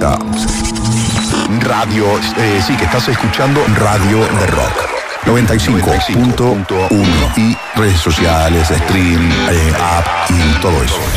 está. Radio, sí, que estás escuchando Radio de Rock. 95.1 y redes sociales, stream, app y todo eso.